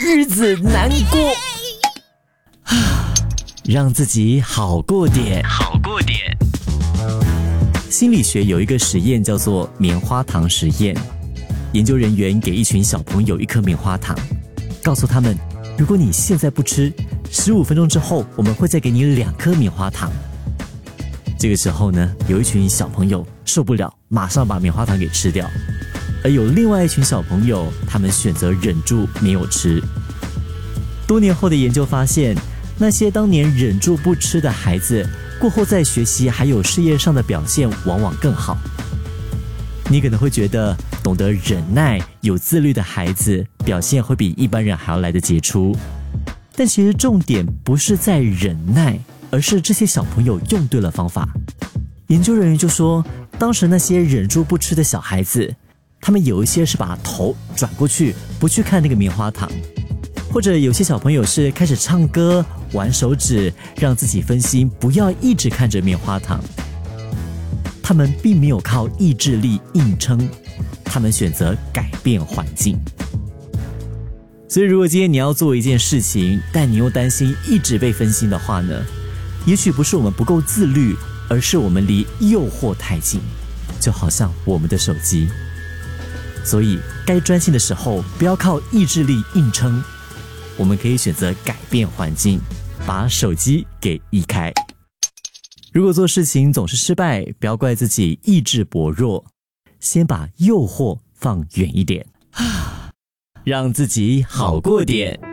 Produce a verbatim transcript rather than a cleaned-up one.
日子难过，让自己好过点，好过点。心理学有一个实验叫做棉花糖实验，研究人员给一群小朋友一颗棉花糖，告诉他们，如果你现在不吃，十五分钟之后我们会再给你两颗棉花糖。这个时候呢，有一群小朋友受不了，马上把棉花糖给吃掉，而有另外一群小朋友，他们选择忍住没有吃。多年后的研究发现，那些当年忍住不吃的孩子，过后在学习还有事业上的表现往往更好。你可能会觉得懂得忍耐、有自律的孩子表现会比一般人还要来得杰出，但其实重点不是在忍耐，而是这些小朋友用对了方法。研究人员就说，当时那些忍住不吃的小孩子，他们有一些是把头转过去，不去看那个棉花糖，或者有些小朋友是开始唱歌、玩手指，让自己分心，不要一直看着棉花糖。他们并没有靠意志力硬撑，他们选择改变环境。所以如果今天你要做一件事情，但你又担心一直被分心的话呢，也许不是我们不够自律，而是我们离诱惑太近，就好像我们的手机。所以该专心的时候，不要靠意志力硬撑，我们可以选择改变环境，把手机给移开。如果做事情总是失败，不要怪自己意志薄弱，先把诱惑放远一点，让自己好过点。